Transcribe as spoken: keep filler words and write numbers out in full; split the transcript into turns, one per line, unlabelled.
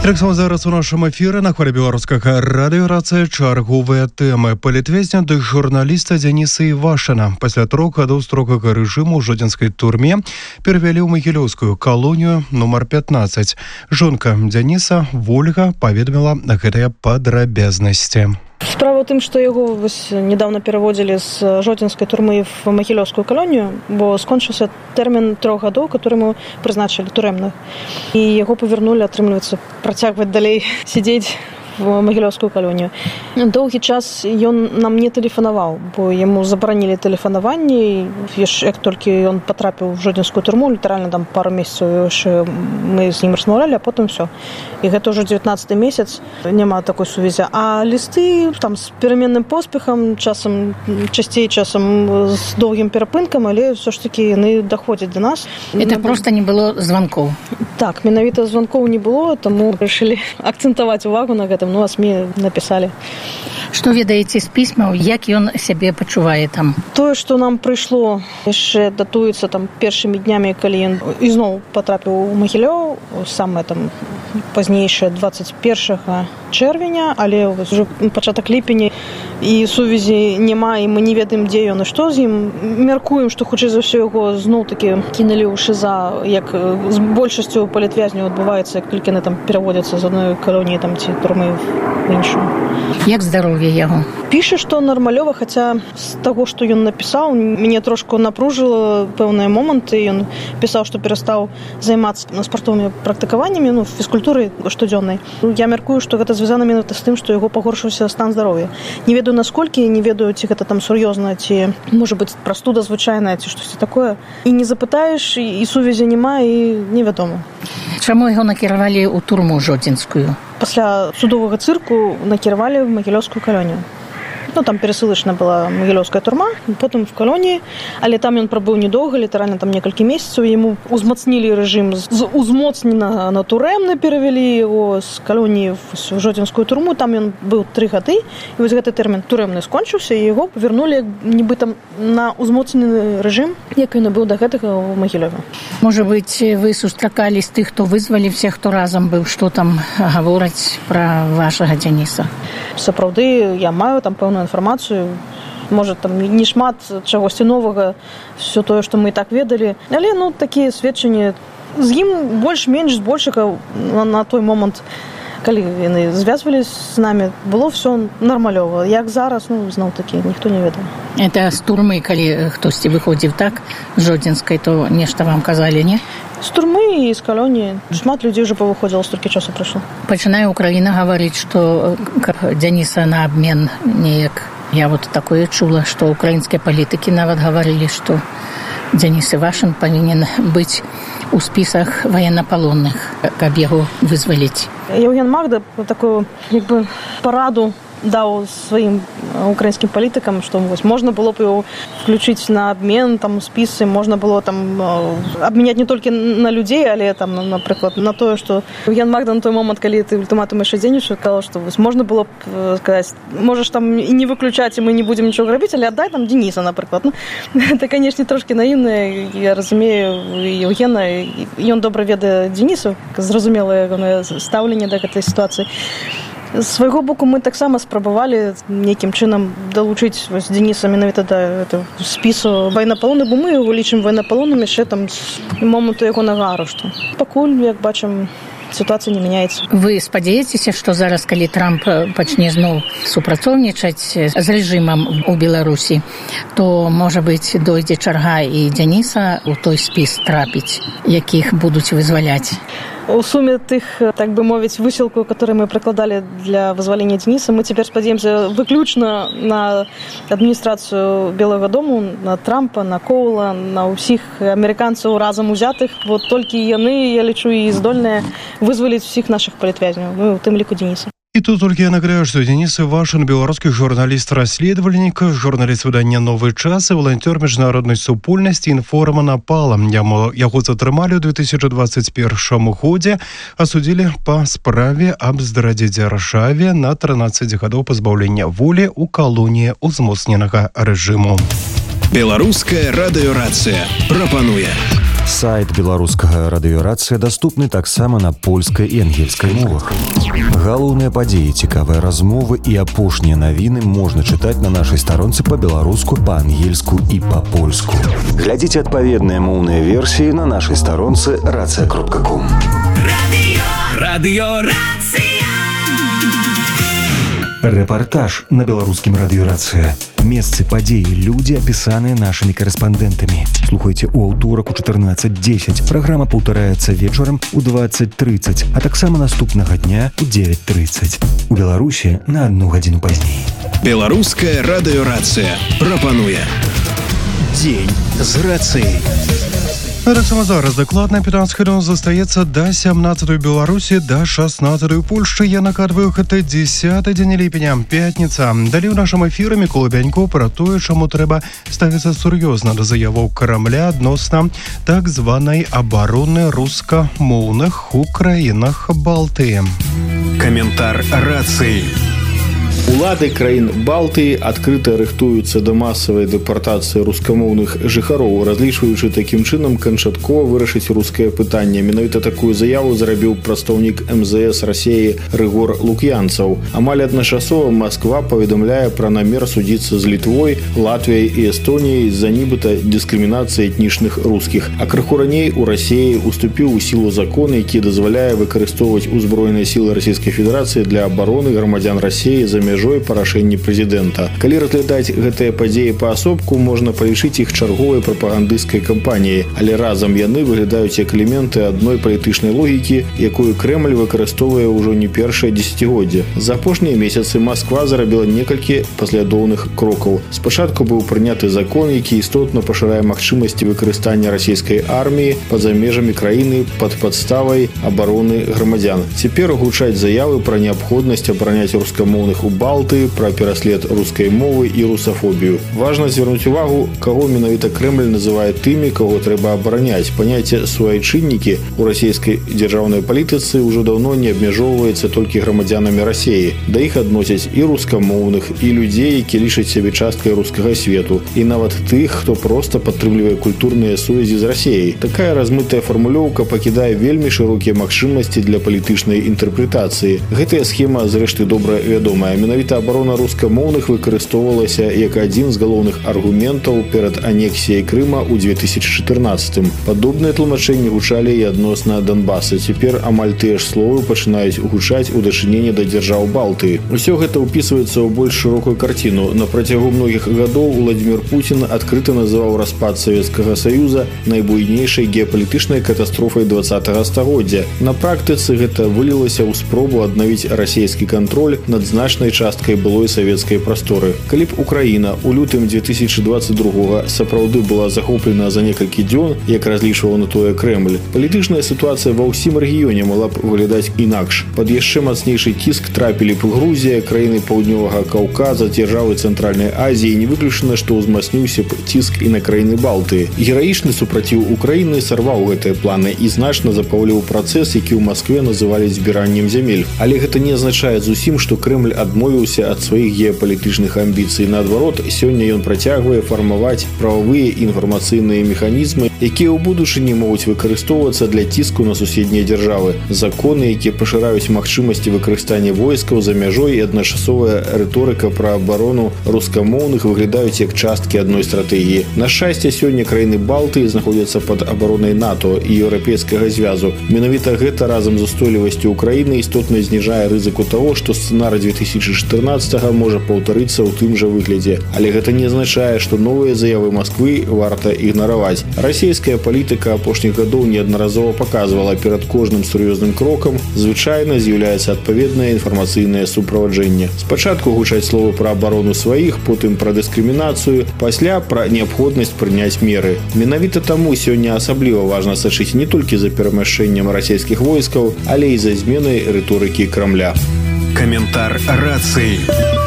Таксама зараз у нашым эфіры на хвалі беларускага радыёрацыя чарговыя тэмы. Палітвязня ды журналіста Дзяніса Івашына пасля трох гадоў строгага рэжыму ў жодзінскай турме перавялі ў магілёўскую калонію нумар пятнаццаць. Жонка Дзяніса Вольга паведаміла гэтыя падрабязнасці.
Справа ў тым, што яго вось недавно пераводзілі з жодзінскай турмы в магілёўскую калонію, бо скончыўся тэрмін трох гадоў, который мы прызначылі турэмных. І яго павярнулі, атрымліваецца, працягваць далей сядзець в магілёўскую калонію. Доўгі час ён нам не тэлефанаваў, бо яму забаранілі тэлефанаванне, як толькі ён патрапіў в жодзінскую турму, літаральна там пару месяцаў яшчэ мы з ім размаўлялі, а потым все. І гэта ўжо дзевятнаццаты месяц, няма такой сувязі. А лісты там з пераменным поспехам, часам часцей, часам з доўгім перапынкам, але все ж таки яны даходзяць до нас.
Это не просто не было званкоў.
Так, менавіта званкоў не было, таму вырашылі акцэнтаваць увагу на гэтым. Ну, а СМІ напісалі.
Што ведаеце з пісьмаў, як ён сябе пачувае там?
Тое, што нам прыйшло, яшчэ датуецца там першымі днямі, калі ён ізноў патрапіў у Магілёў, самае там пазнейшае дваццаць першага чэрвеня, але ўжо пачатак ліпеня і сувязі няма, і мы не ведаем, дзе ён і што з ім. Мяркуем, што хутчэй за ўсё яго зноў-такі кінулі ў ШИЗА, як з большасцю палітвязняў адбываецца, як толькі яны там пераводзяцца з адной калоніі там ці турмы в іншую.
Як здароўе яго?
Піша, што нармалёва, хаця з таго, што ён напісаў, мяне трошку напружыла пэўныя моманты. Ён пісаў, што перастаў займацца спартовымі практыкаваннямі, ну, фізкультурай штодзённай. Я мяркую, што гэта звязана менавіта з тым, што яго пагоршыўся стан здароўя. Не ведаю, насколькі, не ведаю, ці гэта там сур'ёзна, ці, можа быць, прастуда звычайная, ці штосьці такое. І не запытаеш, і сувязі няма, і невядома.
Чаму яго накіравалі ў турму жодзінскую?
Пасля судовага цырку накіравалі в магілёўскую калонію. Ну, там перасылачна была магілёўская турма, потым в калоніі, але там ён прабыў недоўга, літаральна там некалькі месяцаў, яму узмацнілі рэжым з узмоцнена на турэмны, перавялі яго з калоніі в жодзінскую турму, там ён быў тры гады, і вось гэты тэрмін турэмны скончыўся, і яго павярнулі нібыта на узмоцнены рэжым, як ён быў да гэтага ў Магілёве.
Можа быць, вы сустракалі з тых, хто вызваліўся, хто разам быў, што там гавораць пра вашага Дзяніса?
Сапраўды, я маю там пэўную інфармацыю, можа, там не шмат чагосьці новага, все тое, што мы і так ведалі, але, ну, такія сведчанні з ім больш-менш збольшага на, на той момант, калі яны звязвались з намі, было все нармалёва. Як зараз, ну, зноў-такі, ніхто не ведае.
Это з турмы, калі хтосьці выходзіў так, з жодзінскай, то нешта вам казалі, не?
З турмы і з калоніі. Шмат людзей уже павыходзіла, столькі часу прайшло.
Пачынае Украіна гаварыць, што Дзяніса на абмен неяк. Я вот такое чула, што украінскія палітыкі нават гаварылі, што Дзяніс Івашын павінен быць у спісах военнапалонных, каб яго вызваліць.
Євген Магда такую, як бы, параду даў сваім украінскім палітыкам, што вось можна было б яго включыць на абмен, там спісы, можна было там абмяняць не толькі на людзей, але там, напрыклад, на тое, што Євген Магда на той момант, калі ты ультыматум яшчэ дзейнічаў, сказаў, што вось можна было б сказаць, можаш там і не выключаць, і мы не будзем нічога рабіць, але аддай там Дзяніса, напрыклад. Ну, это, канешне, трошкі наіўна, я разумею Євгена, ён добра ведае Дзяніса, зразумела ягонае стаўленне да гэтай сітуацыі. З свайго боку мы таксама спрабавалі нейкім чынам далучыць вось Дзяніса менавіта да спісу ваеннапалонных, бо мы яго лічым ваеннапалонным яшчэ там з моманту ягонага арышту. Пакуль, як бачым, сітуацыя не мяняецца.
Вы спадзяецеся, што зараз, калі Трамп пачне зноў супрацоўнічаць з рэжымам у Беларусі, то, можа быць, дойдзе чарга і Дзяніса ў той спіс трапіць, якіх будуць вызваляць?
У суме тых, так бы мовіць, высілкаў, которые мы прыкладалі для вызвалення Дзяніса, мы цяпер спадзяемся выключна на адміністрацыю Белага дому, на Трампа, на Коула, на ўсіх амерыканцаў разам узятых. Вот толькі яны, я лічу, і здольныя вызваліць усіх нашых палітвязняў, ну, у тым ліку Дзяніса.
І тут толькі я нагадаю, што Дзяніс Івашын, беларускі журналіст-расследавальнік, журналіст выдання «Новы час» і валанцёр міжнароднай супольнасці «Інформа напала». Яго затрымалі ў две тысячы дваццаць першым годзе, асудзілі па справе аб здрадзе дзяржаве на трынаццаць гадоў пазбаўлення волі ў калоніі ўзмоцненага рэжыму.
Беларуская радыёрацыя прапануе. Сайт беларускага радыёрацыя даступны таксама на польскай і ангельскай мовах. Галоўныя падзеі, цікавыя размовы і апошнія навіны можна чытаць на нашай старонцы па-беларуску, па-ангельску і па-польску. Глядзіце адпаведныя моўныя версіі на нашай старонцы рацыя кропка ком.
Радыёрацыя.
Рэпартаж на беларускім радыёрацыя. Месцы падзеі, людзі, апісаныя нашымі корэспандэнтамі. Слухайце ў аўторак у чатырнаццаць дзесяць. Праграма паўтараецца вечарам у дваццаць трыццаць, а таксама наступнага дня у дзевяць трыццаць. У Беларусі на адну гадзіну пазней.
Беларуская радыёрацыя прапануе дзень з рацыяй.
Таксама зараз дакладна пятнаццаць хвілін застаецца да сямнаццатай у Беларусі, да шаснаццатай у Польшчы. Я накадваю, гэта дзесяты дзень ліпеня, пятніца. Далей у нашым эфіры Мікола Бянько пра тое, чаму трэба ставіцца сур'ёзна да заяваў Крамля адносна так званай абароны рускамоўных у краінах Балтыі.
Каментар рацыі.
Улады краін Балтыі адкрыта рыхтуюцца да масавай дэпартацыі рускамоўных жыхароў, разлічваючы такім чынам канчаткова вырашыць рускае пытанне. Менавіта такую заяву зрабіў прадстаўнік эм зэ эс Расіі Рыгор Лук'янцаў. Амаль адначасова Масква паведамляе пра намер судзіцца з Літвой, Латвіяй і Эстоніяй з-за нібыта дыскрымінацыі этнічных рускіх. А крыху раней у Расіі уступіў у сілу закон, які дазваляе выкарыстоўваць узброеныя сілы Расійскай Федэрацыі для абароны грамадзян Расіі за межой парашэння прэзідэнта. Калі разглядаць гэтыя падзеі паасобку, можна палічыць іх чарговай прапагандысцкай кампаніяй, але разам яны выглядаюць як элементы адной палітычнай логікі, якую Крэмль выкарыстоўвае ўжо не першае дзесяцігоддзе. За апошнія месяцы Масква зарабіла некалькі паслядоўных крокаў. Спачатку быў прыняты закон, які істотна пашырае магчымасці выкарыстання расійскай арміі па-за межамі краіны пад падставай абароны грамадзян. Цяпер гучаць заявы пра неабходнасць абараняць рускамоўных у Балты, пра пераслед рускай мовы і русафобію. Важна звярнуць увагу, каго менавіта Крэмль называе тымі, каго трэба абараняць. Паняцце суайчыннікі ў расійскай дзяржаўнай палітыцы ўжо даўно не абмяжоўваецца толькі грамадзянамі Расіі. Да іх адносяць і рускамоўных, і людзей, які лічаць сябе часткай рускага свету, і нават тых, хто проста падтрымлівае культурныя сувязі з Расіяй. Такая размытая фармулёўка пакідае вельмі шырокія магчымасці для палітычнай інтэрпрэтацыі. Гэтая схема, зрэшты, добра вядомая. Менавіта абарона рускамоўных выкарыстоўвалася як адзін з галоўных аргументаў перад анексіяй Крыма ў две тысячы чатырнаццатым. Падобныя тлумачэнні гучалі і адносна Донбаса. Цяпер амаль тыя ж словы пачынаюць гучаць у дачыненні да дзяржаў Балтыі. Усё гэта ўпісваецца ў больш шырокую карціну. На працягу многіх гадоў Уладзімір Пуцін адкрыта называў распад Савецкага Саюза найбуйнейшай геапалітычнай катастрофай дваццатага стагоддзя. На практыцы гэта вылілася ў спробу аднавіць расійскі кантроль над значнай часткай былой савецкай прасторы. Калі б Украіна ў лютым две тысячы дваццаць другога сапраўды была захоплена за некалькі дзён, як разлічваў на тое Крэмль, палітычная сітуацыя ва ўсім рэгіёне мала б выглядаць інакш. Пад яшчэ мацнейшы ціск трапілі б Грузія, краіны паўднёвага Каўказа, дзяржавы Цэнтральнай Азіі, не выключана, што ўзмацніўся б ціск і на краіны Балтыі. Гераічны супраціў Украіны сарваў гэтыя планы і значна запаўліў працэс, які ў Маскве называлі збіраннем зямель. Але гэта не азначае зусім, што Крэмль адмовіўся ад сваіх геапалітычных амбіцый. Наадварот, сёння ён працягвае фармаваць прававыя інфармацыйныя механізмы, якія ў будучыні могуць выкарыстоўвацца для ціску на суседнія дзяржавы. Законы, якія пашыраюць магчымасці выкарыстання войскаў за мяжой, і адначасовая рыторыка пра абарону рускамоўных выглядаюць як часткі адной стратэгіі. На шчасце, сёння краіны Балтыі знаходзяцца пад абаронай НАТО і Еўрапейскага звязу. Менавіта гэта разам з устойлівасцю Украіны істотна зніжае рызыку таго, што сцэнарый две тысячы чатырнаццатага можа паўтарыцца ў тым жа выглядзе. Але гэта не азначае, што новыя заявы Масквы варта ігнараваць. Расійская палітыка апошніх гадоў неаднаразова паказвала, перад кожным сур'ёзным крокам звычайна з'яўляецца адпаведнае інфармацыйнае суправаджэнне. Спачатку гучаць словы пра абарону сваіх, потым пра дыскрымінацыю, пасля пра неабходнасць прыняць меры. Менавіта таму сёння асабліва важна сачыць не толькі за перамяшчэннем расійскіх войскаў, але і за зменай рыторыкі Крамля.
Каментар рацыі.